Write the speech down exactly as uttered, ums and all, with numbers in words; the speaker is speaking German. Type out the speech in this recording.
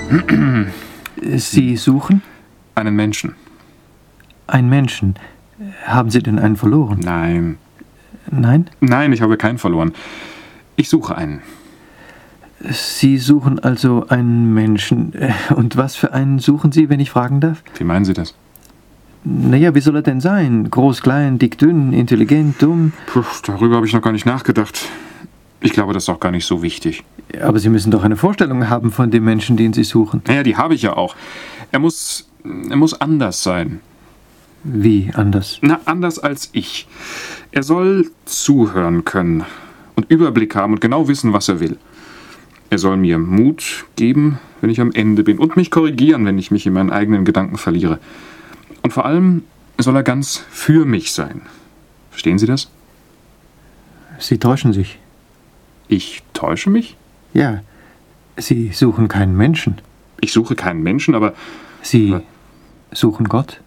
Sie suchen? Einen Menschen. Einen Menschen. Haben Sie denn einen verloren? Nein. Nein? Nein, ich habe keinen verloren. Ich suche einen. Sie suchen also einen Menschen. Und was für einen suchen Sie, wenn ich fragen darf? Wie meinen Sie das? Naja, wie soll er denn sein? Groß, klein, dick, dünn, intelligent, dumm? Puh, darüber habe ich noch gar nicht nachgedacht. Ich glaube, das ist auch gar nicht so wichtig. Aber Sie müssen doch eine Vorstellung haben von dem Menschen, den Sie suchen. Naja, die habe ich ja auch. Er muss, er muss anders sein. Wie anders? Na, anders als ich. Er soll zuhören können und Überblick haben und genau wissen, was er will. Er soll mir Mut geben, wenn ich am Ende bin, und mich korrigieren, wenn ich mich in meinen eigenen Gedanken verliere. Und vor allem soll er ganz für mich sein. Verstehen Sie das? Sie täuschen sich. Ich täusche mich? Ja, Sie suchen keinen Menschen. Ich suche keinen Menschen, aber... Sie suchen Gott?